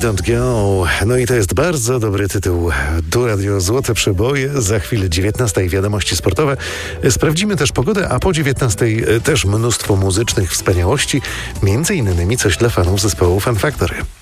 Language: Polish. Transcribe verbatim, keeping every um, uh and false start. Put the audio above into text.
Don't Go. No i to jest bardzo dobry tytuł. Tu Radio Złote Przeboje, za chwilę dziewiętnasta wiadomości sportowe. Sprawdzimy też pogodę, a po dziewiętnastej też mnóstwo muzycznych wspaniałości, między innymi coś dla fanów zespołu Fun Factory.